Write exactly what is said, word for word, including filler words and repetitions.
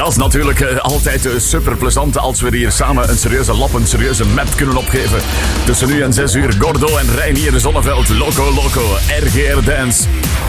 Dat is natuurlijk uh, altijd uh, super plezant als we hier samen een serieuze lap, een serieuze map kunnen opgeven. Tussen nu en zes uur Gordo en Reinier Zonneveld, Loco Loco, R G R Dance.